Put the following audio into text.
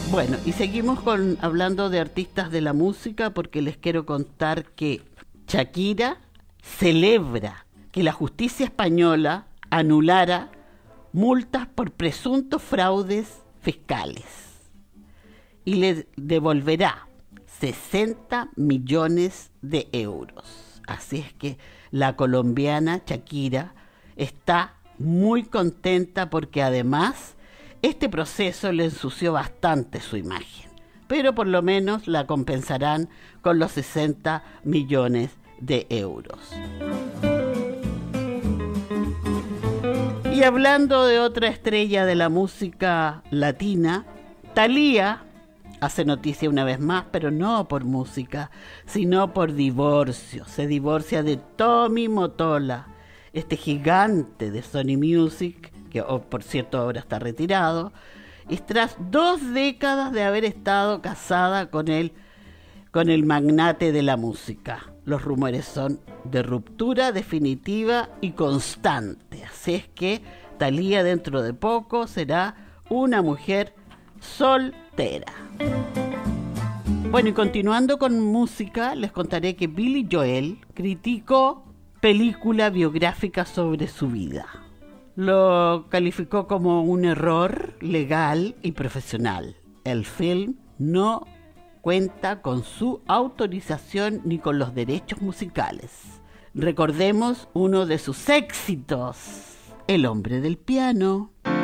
Bueno, y seguimos hablando de artistas de la música porque les quiero contar que Shakira celebra que la justicia española anulara multas por presuntos fraudes fiscales y le devolverá 60 millones de euros. Así es que la colombiana Shakira está muy contenta porque además este proceso le ensució bastante su imagen, pero por lo menos la compensarán con los 60 millones de euros. Y hablando de otra estrella de la música latina, Thalía hace noticia una vez más, pero no por música, sino por divorcio. Se divorcia de Tommy Mottola, este gigante de Sony Music, que por cierto ahora está retirado, y tras 2 décadas de haber estado casada con el magnate de la música. Los rumores son de ruptura definitiva y constante, así es que Thalía dentro de poco será una mujer soltera. Bueno, y continuando con música, les contaré que Billy Joel criticó película biográfica sobre su vida. Lo calificó como un error legal y profesional. El film no cuenta con su autorización ni con los derechos musicales. Recordemos uno de sus éxitos, El hombre del piano.